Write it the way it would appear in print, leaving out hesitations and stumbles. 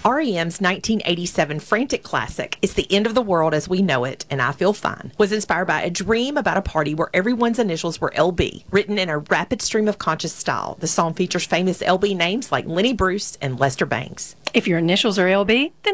REM's 1987 frantic classic, It's the End of the World as We Know It, and I Feel Fine, was inspired by a dream about a party where everyone's initials were LB. Written in a rapid stream of conscious style, the song features famous LB names like Lenny Bruce and Lester Bangs. If your initials are LB, then